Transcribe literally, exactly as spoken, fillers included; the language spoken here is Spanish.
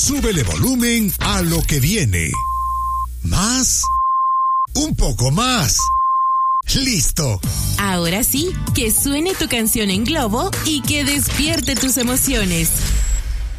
súbele volumen a lo que viene. ¿Más? Un poco más. ¡Listo! Ahora sí, que suene tu canción en globo y que despierte tus emociones.